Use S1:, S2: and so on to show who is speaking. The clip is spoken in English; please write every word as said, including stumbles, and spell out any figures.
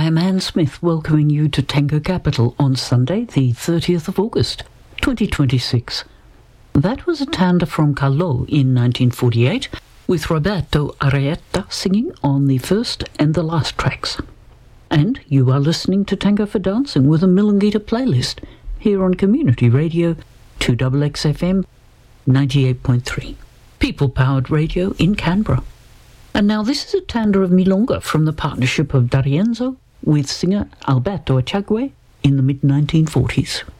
S1: am Anne Smith, welcoming you to Tango Capital on Sunday, the thirtieth of August, twenty twenty-six. That was a tanda from Calò in nineteen forty-eight, with Roberto Arrieta singing on the first and the last tracks. And you are listening to Tango for Dancing with a Milonguita playlist here on Community Radio two X X F M ninety-eight point three, people-powered radio in Canberra. And now this is a tanda of Milonga from the partnership of D'Arienzo with singer Alberto Echagüe in the mid nineteen forties.